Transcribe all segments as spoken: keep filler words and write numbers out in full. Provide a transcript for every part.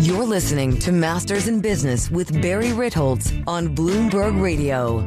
You're listening to Masters in Business with Barry Ritholtz on Bloomberg Radio.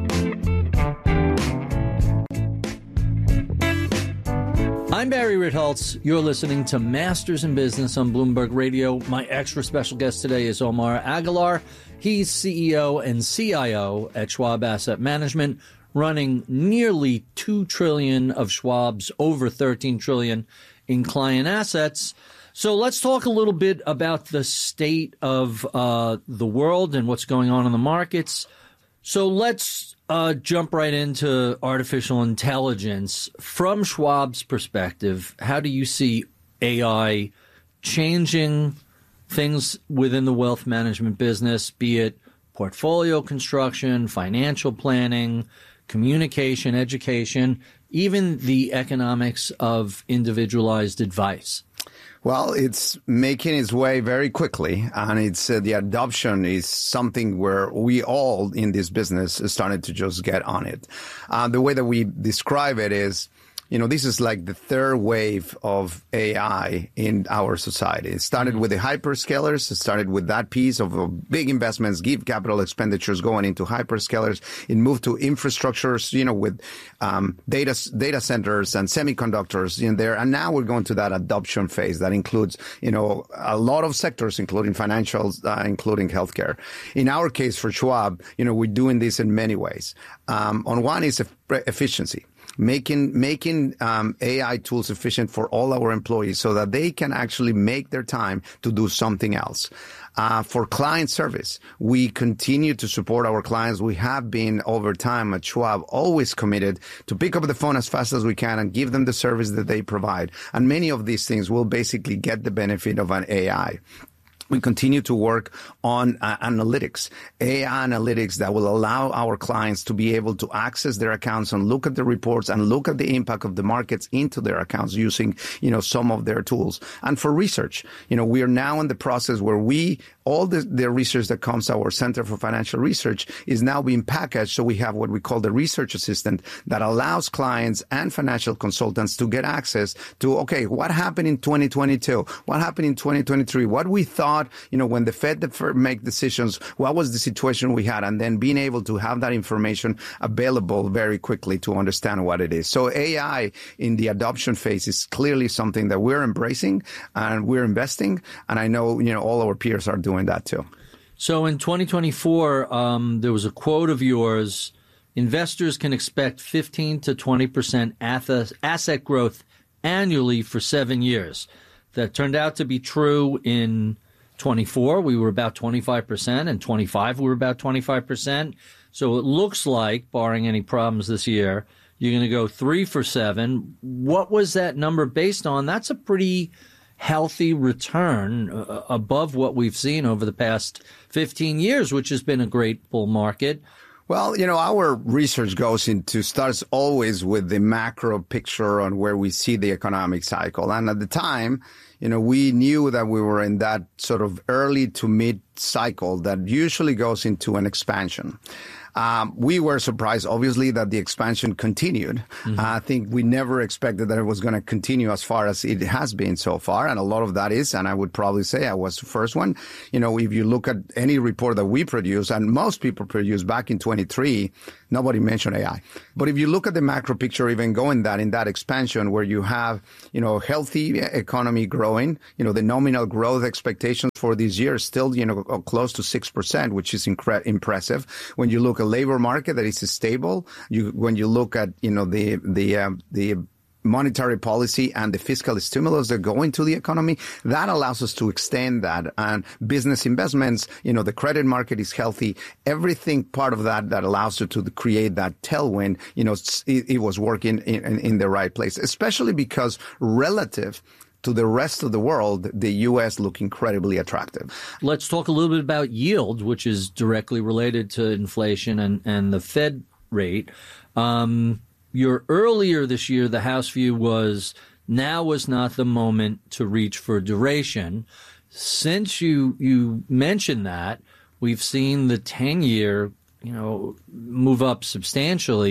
I'm Barry Ritholtz. You're listening to Masters in Business on Bloomberg Radio. My extra special guest today is Omar Aguilar. He's C E O and C I O at Schwab Asset Management, running nearly two trillion dollars of Schwab's over thirteen trillion dollars in client assets. So let's talk a little bit about the state of uh, the world and what's going on in the markets. So let's uh, jump right into artificial intelligence. From Schwab's perspective, how do you see A I changing things within the wealth management business, be it portfolio construction, financial planning, communication, education, even the economics of individualized advice? Well, it's making its way very quickly, and it's uh, the adoption is something where we all in this business started to just get on it. Uh, the way that we describe it is, you know, this is like the third wave of A I in our society. It started with the hyperscalers. It started with that piece of uh, big investments, give capital expenditures going into hyperscalers. It moved to infrastructures, you know, with um, data data centers and semiconductors in there. And now we're going to that adoption phase that includes, you know, a lot of sectors, including financials, uh, including healthcare. In our case for Schwab, you know, we're doing this in many ways. Um, on one is efficiency. Making making um, A I tools efficient for all our employees so that they can actually make their time to do something else. Uh, for client service, we continue to support our clients. We have been over time at Schwab always committed to pick up the phone as fast as we can and give them the service that they provide. And many of these things will basically get the benefit of an A I. We continue to work on uh, analytics, A I analytics that will allow our clients to be able to access their accounts and look at the reports and look at the impact of the markets into their accounts using, you know, some of their tools. And for research, you know, we are now in the process where we, all the, the research that comes to our Center for Financial Research is now being packaged. So we have what we call the research assistant that allows clients and financial consultants to get access to, okay, what happened in twenty twenty-two? What happened in twenty twenty-three? What we thought, you know, when the Fed make decisions, what was the situation we had? And then being able to have that information available very quickly to understand what it is. So A I in the adoption phase is clearly something that we're embracing and we're investing. And I know, you know, all our peers are doing that too. So in twenty twenty-four, um, there was a quote of yours: investors can expect fifteen to twenty percent asset growth annually for seven years. That turned out to be true in twenty-four. We were about twenty-five percent, and twenty-five, we were about twenty-five percent. So it looks like, barring any problems this year, you're going to go three for seven. What was that number based on? That's a pretty healthy return uh, above what we've seen over the past fifteen years, which has been a great bull market. Well, you know, our research goes into, starts always with the macro picture on where we see the economic cycle. And at the time, you know, we knew that we were in that sort of early to mid cycle that usually goes into an expansion. Um, we were surprised, obviously, that the expansion continued. Mm-hmm. Uh, I think we never expected that it was going to continue as far as it has been so far. And a lot of that is, and I would probably say I was the first one. You know, if you look at any report that we produce, and most people produce back in twenty-three, nobody mentioned A I. But if you look at the macro picture, even going that in that expansion where you have, you know, healthy economy growing, you know, the nominal growth expectations for this year is still, you know, close to six percent, which is incre- impressive. When you look a labor market that is stable. You, when you look at, you know, the, the, uh, the monetary policy and the fiscal stimulus that go into the economy, that allows us to extend that. And business investments, you know, the credit market is healthy. Everything part of that that allows you to create that tailwind, you know, it, it was working in, in, in the right place, especially because relative to the rest of the world, the U S look incredibly attractive. Let's talk a little bit about yield, which is directly related to inflation and, and the Fed rate. Um, your earlier this year, the house view was now was not the moment to reach for duration. Since you, you mentioned that, we've seen the ten-year, you know, move up substantially.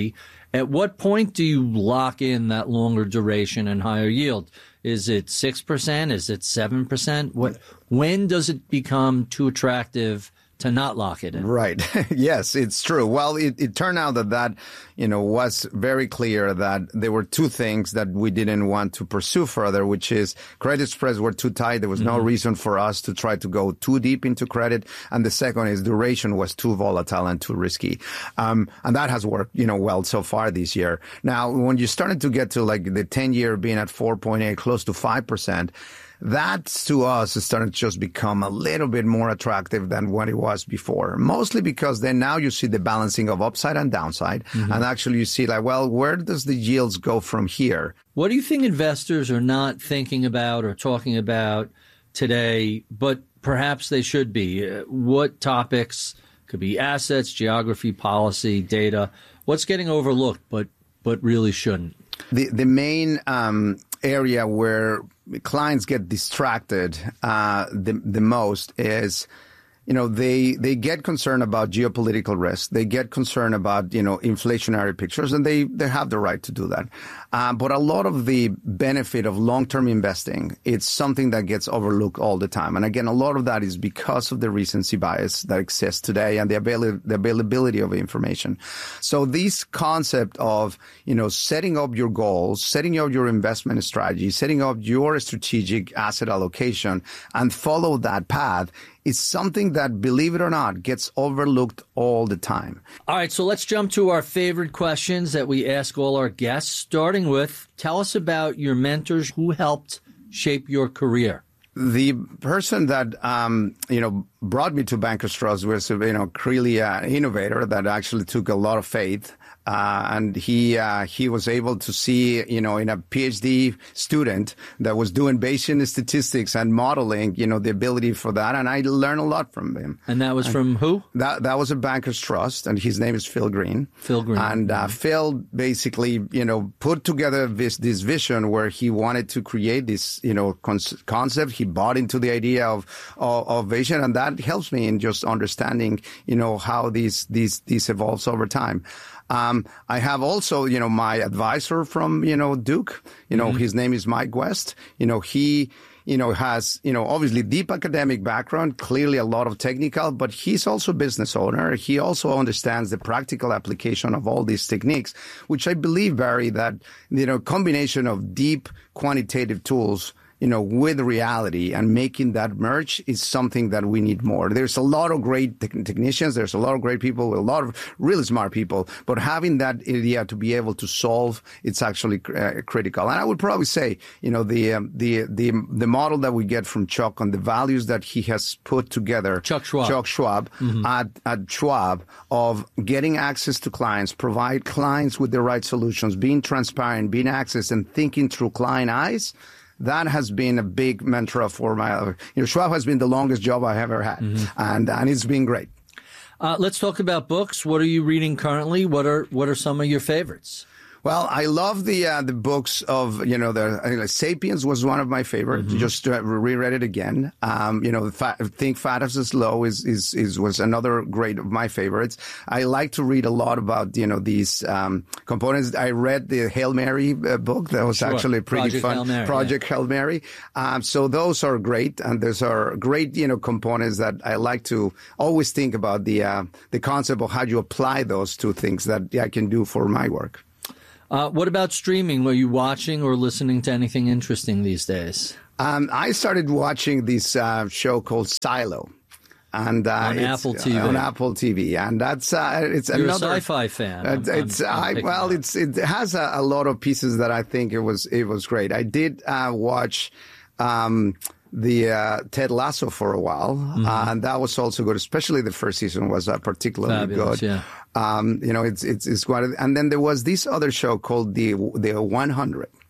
At what point do you lock in that longer duration and higher yield? Is it six percent? Is it seven percent? What, when does it become too attractive to not lock it in? Right. Yes, it's true. Well, it, it turned out that that, you know, was very clear that there were two things that we didn't want to pursue further, which is credit spreads were too tight. There was mm-hmm. no reason for us to try to go too deep into credit. And the second is duration was too volatile and too risky. Um, and that has worked, you know, well so far this year. Now, when you started to get to like the ten year being at four point eight, close to five percent, that, to us, is starting to just become a little bit more attractive than what it was before. Mostly because then now you see the balancing of upside and downside. Mm-hmm. And actually you see like, well, where does the yields go from here? What do you think investors are not thinking about or talking about today, but perhaps they should be? What topics could be assets, geography, policy, data? What's getting overlooked, but, but really shouldn't? The, the main, um, area where clients get distracted uh the the most is, you know, they they get concerned about geopolitical risk. They get concerned about, you know, inflationary pictures, and they they have the right to do that. Uh, but a lot of the benefit of long-term investing, it's something that gets overlooked all the time. And again, a lot of that is because of the recency bias that exists today and the, avail- the availability of information. So this concept of, you know, setting up your goals, setting up your investment strategy, setting up your strategic asset allocation and follow that path is something that, believe it or not, gets overlooked all the time. All right, so let's jump to our favorite questions that we ask all our guests, starting with, tell us about your mentors who helped shape your career. The person that, um, you know, brought me to Bankers Trust was, you know, really an innovator that actually took a lot of faith. Uh, and he, uh, he was able to see, you know, in a PhD student that was doing Bayesian statistics and modeling, you know, the ability for that. And I learned a lot from him. And that was and from who? That, that was a Bankers Trust, and his name is Phil Green. Phil Green. And, uh, Phil basically, you know, put together this, this vision where he wanted to create this, you know, con- concept. He bought into the idea of, of, of Bayesian, and that helps me in just understanding, you know, how these, these, these evolves over time. Um, I have also, you know, my advisor from, you know, Duke, you know, mm-hmm. his name is Mike West. You know, he, you know, has, you know, obviously deep academic background, clearly a lot of technical, but he's also a business owner. He also understands the practical application of all these techniques, which I believe, Barry, that, you know, combination of deep quantitative tools, you know, with reality and making that merge is something that we need more. There's a lot of great te- technicians. There's a lot of great people, a lot of really smart people, but having that idea to be able to solve, it's actually uh, critical. And I would probably say, you know, the, um, the, the, the model that we get from Chuck on the values that he has put together, Chuck Schwab, Chuck Schwab mm-hmm. at, at Schwab, of getting access to clients, provide clients with the right solutions, being transparent, being access and thinking through client eyes. That has been a big mantra for my, you know, Schwab has been the longest job I have ever had. Mm-hmm. And, and it's been great. Uh, let's talk about books. What are you reading currently? What are, what are some of your favorites? Well, I love the uh, the books of, you know, the uh, Sapiens was one of my favorites. Mm-hmm. Just uh, reread it again. Um, you know, Fa- Think Fast and Slow is, is is was another great of my favorites. I like to read a lot about, you know, these um, components. I read the Hail Mary uh, book. That was sure. actually pretty Project fun. Hail Mary, Project yeah. Hail Mary. Um, so those are great, and those are great, you know, components that I like to always think about the uh, the concept of how you apply those to things that I can do for my work. Uh, what about streaming? Are you watching or listening to anything interesting these days? Um, I started watching this uh, show called Silo. And, uh, on it's, Apple T V. Uh, on Apple T V. And that's, uh, it's You're another. a sci-fi fan. Uh, it's, I'm, I'm I, well, it's, it has a, a lot of pieces that I think it was, it was great. I did, uh, watch, um, the uh, Ted Lasso for a while, mm-hmm. uh, and that was also good. Especially the first season was uh, particularly Fabulous, good. Yeah. Um, you know, it's it's it's quite. And then there was this other show called the the one hundred,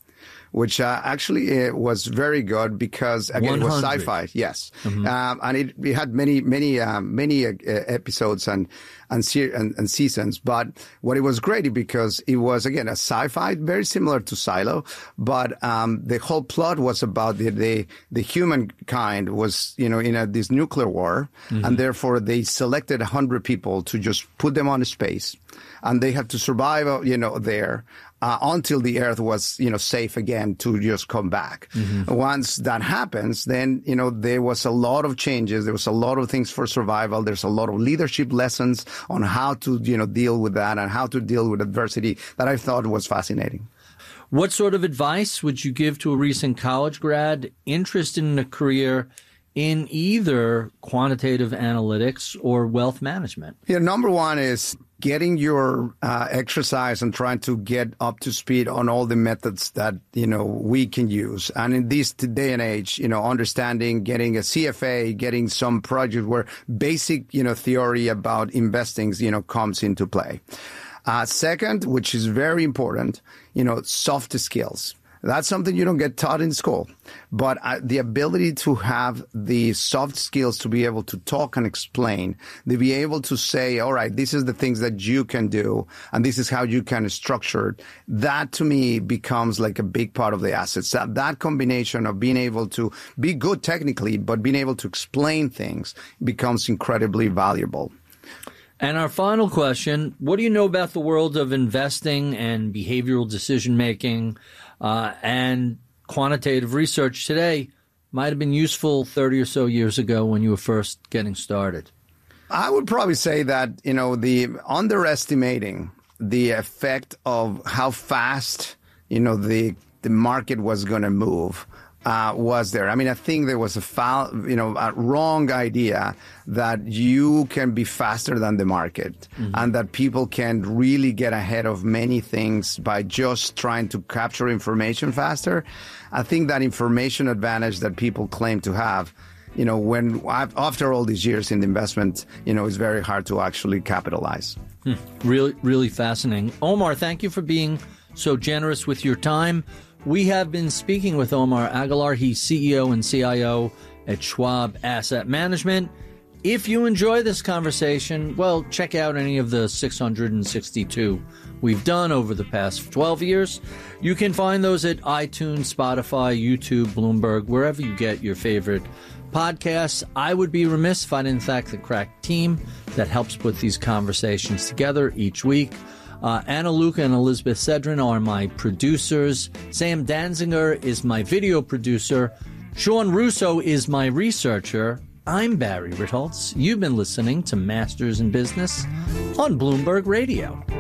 which uh, actually uh, was very good because again it was sci-fi. Yes, mm-hmm. um, and it, it had many many uh, many uh, episodes and and, se- and and seasons. But what it was great because it was again a sci-fi, very similar to Silo, but um, the whole plot was about the the, the humankind was you know in a, this nuclear war, mm-hmm. and therefore they selected a hundred people to just put them on space, and they had to survive you know there. Uh, until the Earth was, you know, safe again to just come back. Mm-hmm. Once that happens, then, you know, there was a lot of changes. There was a lot of things for survival. There's a lot of leadership lessons on how to, you know, deal with that and how to deal with adversity that I thought was fascinating. What sort of advice would you give to a recent college grad interested in a career in either quantitative analytics or wealth management? Yeah, number one is getting your uh, exercise and trying to get up to speed on all the methods that, you know, we can use. And in this day and age, you know, understanding, getting a C F A, getting some project where basic, you know, theory about investing, you know, comes into play. Uh, second, which is very important, you know, soft skills. That's something you don't get taught in school. But uh, the ability to have the soft skills to be able to talk and explain, to be able to say, all right, this is the things that you can do, and this is how you can structure it, that to me becomes like a big part of the assets. That, that combination of being able to be good technically, but being able to explain things becomes incredibly valuable. And our final question, what do you know about the world of investing and behavioral decision-making uh, and quantitative research today might have been useful thirty or so years ago when you were first getting started? I would probably say that, you know, the underestimating the effect of how fast, you know, the the market was going to move Uh, was there. I mean, I think there was a foul, you know, a wrong idea that you can be faster than the market, mm-hmm. and that people can really get ahead of many things by just trying to capture information faster. I think that information advantage that people claim to have, you know, when after all these years in the investment, you know, is very hard to actually capitalize. Hmm. Really, really fascinating. Omar, thank you for being so generous with your time. We have been speaking with Omar Aguilar. He's C E O and C I O at Schwab Asset Management. If you enjoy this conversation, well, check out any of the six hundred sixty-two we've done over the past twelve years. You can find those at iTunes, Spotify, YouTube, Bloomberg, wherever you get your favorite podcasts. I would be remiss if I didn't thank the crack team that helps put these conversations together each week. Uh, Anna Luca and Elizabeth Sedrin are my producers. Sam Danziger is my video producer. Sean Russo is my researcher. I'm Barry Ritholtz. You've been listening to Masters in Business on Bloomberg Radio.